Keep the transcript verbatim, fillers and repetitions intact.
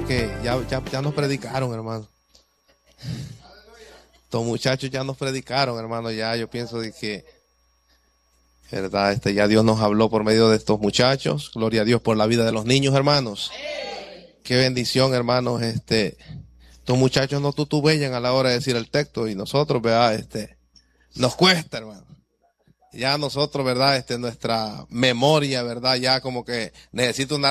que ya, ya, ya nos predicaron, hermano. Estos muchachos ya nos predicaron, hermano. Ya yo pienso de que, verdad, este, ya Dios nos habló por medio de estos muchachos. Gloria a Dios por la vida de los niños, hermanos. Qué bendición, hermanos. Este, estos muchachos no tutubellan a la hora de decir el texto y nosotros, ¿verdad? Este, nos cuesta, hermano. Ya nosotros, ¿verdad? Este, nuestra memoria, ¿verdad? Ya como que necesita una